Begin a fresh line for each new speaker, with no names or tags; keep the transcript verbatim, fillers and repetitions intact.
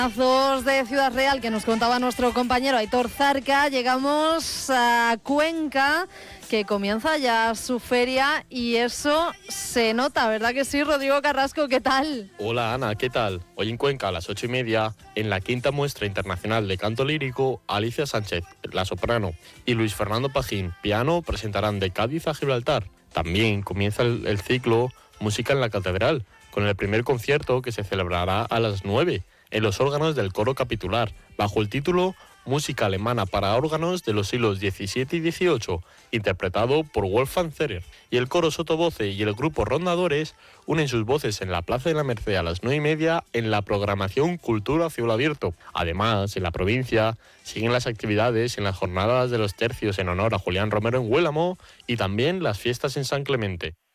De Ciudad Real que nos contaba nuestro compañero Aitor Zarca, llegamos a Cuenca, que comienza ya su feria y eso se nota, ¿verdad que sí, Rodrigo Carrasco? ¿Qué tal?
Hola Ana, ¿qué tal? Hoy en Cuenca a las ocho y media, en la quinta muestra internacional de canto lírico, Alicia Sánchez, la soprano, y Luis Fernando Pajín, piano, presentarán De Cádiz a Gibraltar. También comienza el, el ciclo Música en la Catedral, con el primer concierto que se celebrará a las nueve. En los órganos del coro capitular, bajo el título Música alemana para órganos de los siglos diecisiete y dieciocho, interpretado por Wolfgang Zerer. Y el coro sotovoce y el grupo Rondadores unen sus voces en la Plaza de la Merced a las nueve y media en la programación Cultura a Cielo Abierto. Además, en la provincia siguen las actividades en las jornadas de los tercios en honor a Julián Romero en Huélamo y también las fiestas en San Clemente.